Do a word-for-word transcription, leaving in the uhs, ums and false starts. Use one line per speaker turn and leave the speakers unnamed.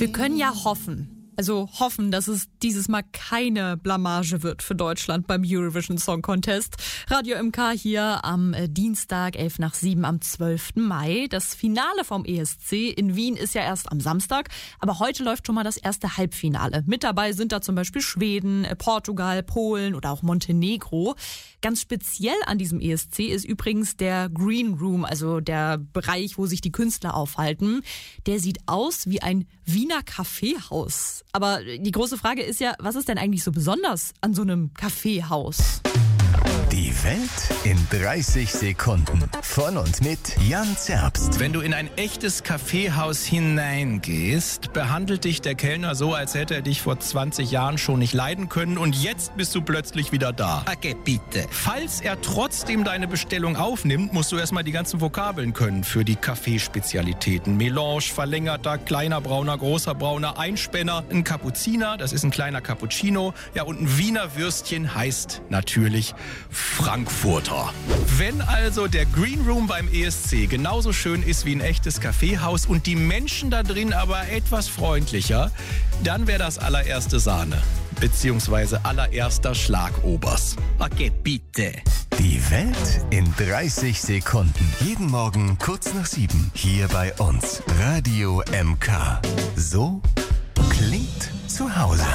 Wir können ja hoffen. Also hoffen, dass es dieses Mal keine Blamage wird für Deutschland beim Eurovision Song Contest. Radio M K hier am Dienstag, elf nach sieben am zwölften Mai. Das Finale vom E S C in Wien ist ja erst am Samstag, aber heute läuft schon mal das erste Halbfinale. Mit dabei sind da zum Beispiel Schweden, Portugal, Polen oder auch Montenegro. Ganz speziell an diesem E S C ist übrigens der Green Room, also der Bereich, wo sich die Künstler aufhalten. Der sieht aus wie ein Wiener Kaffeehaus. Aber die große Frage ist ja, was ist denn eigentlich so besonders an so einem Kaffeehaus?
Die Welt in dreißig Sekunden. Von und mit Jan Zerbst.
Wenn du in ein echtes Kaffeehaus hineingehst, behandelt dich der Kellner so, als hätte er dich vor zwanzig Jahren schon nicht leiden können und jetzt bist du plötzlich wieder da.
Okay, bitte.
Falls er trotzdem deine Bestellung aufnimmt, musst du erstmal die ganzen Vokabeln können für die Kaffeespezialitäten. Melange, verlängerter, kleiner brauner, großer brauner, Einspänner, ein Kapuziner, das ist ein kleiner Cappuccino, ja, und ein Wiener Würstchen heißt natürlich Frankfurter. Wenn also der Green Room beim E S C genauso schön ist wie ein echtes Kaffeehaus und die Menschen da drin aber etwas freundlicher, dann wäre das allererste Sahne, beziehungsweise allererster Schlagobers.
Okay, bitte.
Die Welt in dreißig Sekunden. Jeden Morgen kurz nach sieben. Hier bei uns. Radio M K. So klingt zu Hause.